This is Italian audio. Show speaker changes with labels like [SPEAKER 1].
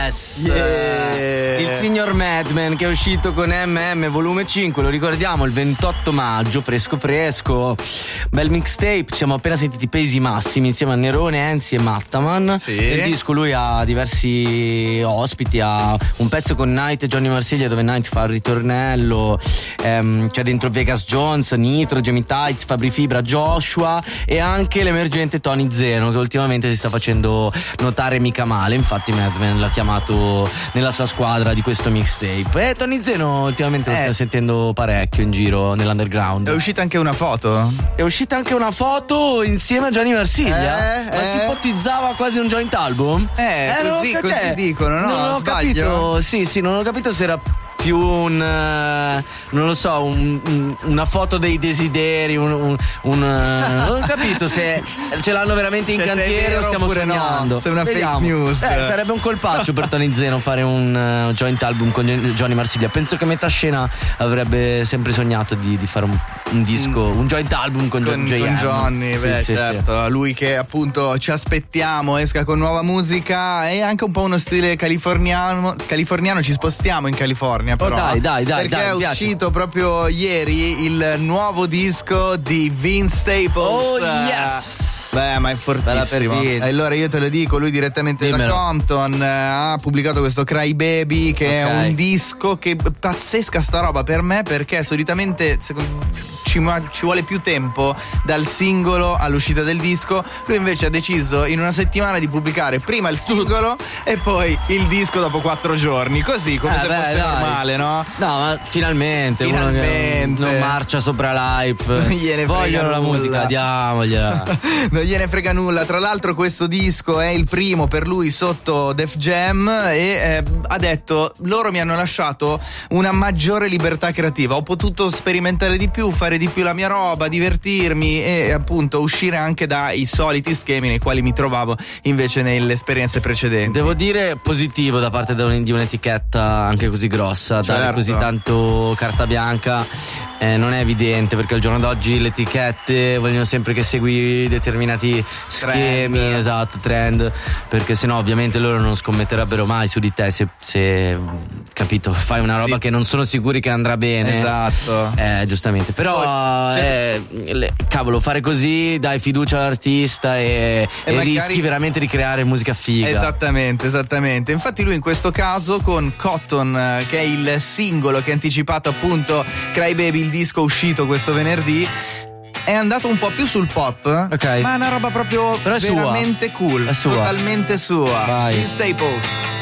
[SPEAKER 1] Yes! Il signor Madman, che è uscito con MM volume 5, lo ricordiamo, il 28 maggio, fresco fresco. Bel mixtape, ci siamo appena sentiti Pesi Massimi insieme a Nerone, Enzi e Mattaman.
[SPEAKER 2] Sì.
[SPEAKER 1] Nel disco lui ha diversi ospiti, ha un pezzo con Night e Johnny Marsiglia dove Night fa il ritornello, c'è dentro Vegas Jones, Nitro, Jamie Tights, Fabri Fibra, Joshua e anche l'emergente Tony Zeno, che ultimamente si sta facendo notare mica male. Infatti Madman l'ha chiamato nella sua squadra di questo mixtape. E Tony Zeno ultimamente lo sta sentendo parecchio in giro nell'underground.
[SPEAKER 2] È uscita anche una foto?
[SPEAKER 1] È uscita anche una foto insieme a Gianni Marsiglia. Ma si ipotizzava quasi un joint album?
[SPEAKER 2] Così dicono, no?
[SPEAKER 1] Non ho capito. Sì, non ho capito se era più non lo so, una foto dei desideri, non ho capito se ce l'hanno veramente in cantiere o stiamo sognando.
[SPEAKER 2] No, se è una
[SPEAKER 1] Vediamo.
[SPEAKER 2] fake news.
[SPEAKER 1] Sarebbe un colpaccio per Tony Zeno fare un joint album con Johnny Marsiglia. Penso che metà scena avrebbe sempre sognato di fare un disco, un joint album con
[SPEAKER 2] Johnny.
[SPEAKER 1] Sì.
[SPEAKER 2] Lui che appunto ci aspettiamo esca con nuova musica e anche un po' uno stile californiano. Ci spostiamo in California. Però,
[SPEAKER 1] dai,
[SPEAKER 2] perché è uscito proprio ieri il nuovo disco di Vince Staples.
[SPEAKER 1] Oh yes!
[SPEAKER 2] Beh, ma è fortissimo. Allora io te lo dico, lui direttamente da Compton ha pubblicato questo Cry Baby, che è un disco che pazzesca sta roba per me, perché solitamente ci vuole più tempo dal singolo all'uscita del disco. Lui invece ha deciso in una settimana di pubblicare prima il singolo e poi il disco dopo 4 giorni, così come se fosse normale, no?
[SPEAKER 1] No, ma finalmente uno che non marcia sopra l'hype. Vogliono la musica, diamogliela.
[SPEAKER 2] Non gliene frega nulla. Tra l'altro questo disco è il primo per lui sotto Def Jam e ha detto: loro mi hanno lasciato una maggiore libertà creativa, ho potuto sperimentare di più, fare di più la mia roba, divertirmi e appunto uscire anche dai soliti schemi nei quali mi trovavo invece nelle esperienze precedenti.
[SPEAKER 1] Devo dire positivo da parte di un'etichetta anche così grossa, dare così tanto carta bianca non è evidente, perché al giorno d'oggi le etichette vogliono sempre che segui determinati schemi, trend, perché sennò ovviamente loro non scommetterebbero mai su di te se capito, fai una roba che non sono sicuri che andrà bene. Giustamente, però cavolo, fare così dai fiducia all'artista e rischi veramente di creare musica figa.
[SPEAKER 2] Esattamente. Infatti lui in questo caso con Cotton, che è il singolo che ha anticipato appunto Cry Baby, il disco uscito questo venerdì, è andato un po' più sul pop, ma è una roba proprio veramente cool, totalmente sua.
[SPEAKER 1] Vai.
[SPEAKER 2] Vince Staples.